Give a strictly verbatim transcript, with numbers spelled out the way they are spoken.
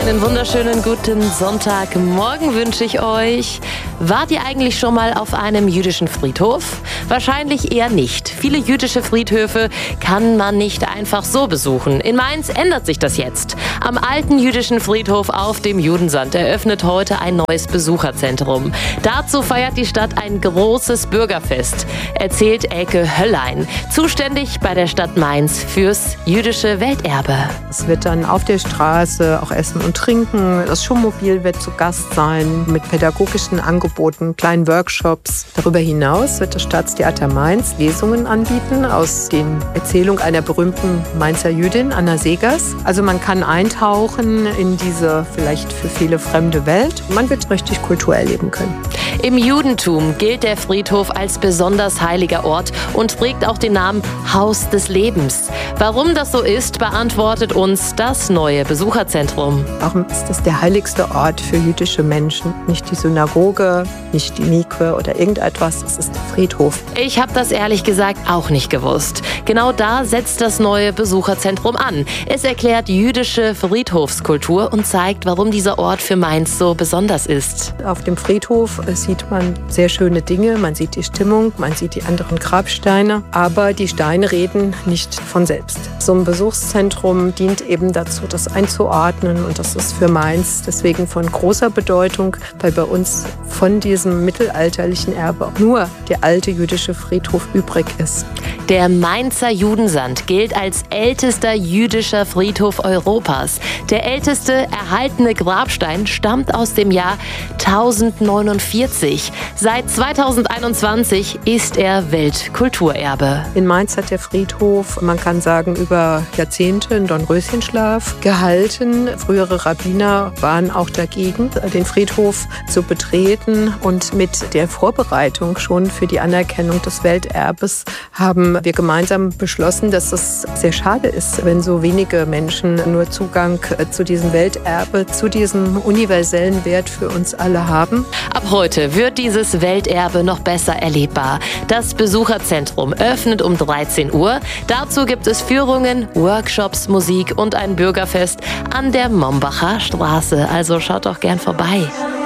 Einen wunderschönen guten Sonntagmorgen wünsche ich euch. Wart ihr eigentlich schon mal auf einem jüdischen Friedhof? Wahrscheinlich eher nicht. Viele jüdische Friedhöfe kann man nicht einfach so besuchen. In Mainz ändert sich das jetzt. Am alten jüdischen Friedhof auf dem Judensand eröffnet heute ein neues Besucherzentrum. Dazu feiert die Stadt ein großes Bürgerfest, erzählt Elke Höllein, zuständig bei der Stadt Mainz fürs jüdische Welterbe. Es wird dann auf der Straße auch Essen und Trinken. Das Schulmobil wird zu Gast sein mit pädagogischen Angeboten, kleinen Workshops. Darüber hinaus wird das Staatstheater Mainz Lesungen anbieten aus den Erzählungen einer berühmten Mainzer Jüdin, Anna Segers. Also man kann eintauchen in diese vielleicht für viele fremde Welt. Man wird richtig Kultur erleben können. Im Judentum gilt der Friedhof als besonders heiliger Ort und trägt auch den Namen Haus des Lebens. Warum das so ist, beantwortet uns das neue Besucherzentrum. Warum ist es der heiligste Ort für jüdische Menschen? Nicht die Synagoge, nicht die Mikwe oder irgendetwas, es ist der Friedhof. Ich habe das ehrlich gesagt auch nicht gewusst. Genau da setzt das neue Besucherzentrum an. Es erklärt jüdische Friedhofskultur und zeigt, warum dieser Ort für Mainz so besonders ist. Auf dem Friedhof sieht man sehr schöne Dinge, man sieht die Stimmung, man sieht die anderen Grabsteine, aber die Steine reden nicht von selbst. So ein Besuchszentrum dient eben dazu, das einzuordnen, und das ist für Mainz deswegen von großer Bedeutung, weil bei uns von diesem mittelalterlichen Erbe nur der alte jüdische Friedhof übrig ist. Der Mainzer Judensand gilt als ältester jüdischer Friedhof Europas. Der älteste erhaltene Grabstein stammt aus dem Jahr tausendneunundvierzig. Seit zweitausendeinundzwanzig ist er Weltkulturerbe. In Mainz hat der Friedhof, man kann sagen, über Jahrzehnte einen Dornröschenschlaf gehalten. Frühere Rabbiner waren auch dagegen, den Friedhof zu betreten. Und mit der Vorbereitung schon für die Anerkennung des Welterbes haben wir gemeinsam beschlossen, dass es sehr schade ist, wenn so wenige Menschen nur Zugang zu diesem Welterbe, zu diesem universellen Wert für uns alle haben. Ab heute wird dieses Welterbe noch besser erlebbar. Das Besucherzentrum öffnet um dreizehn Uhr. Dazu gibt es Führungen, Workshops, Musik und ein Bürgerfest an der Mombacher Straße. Also schaut doch gern vorbei.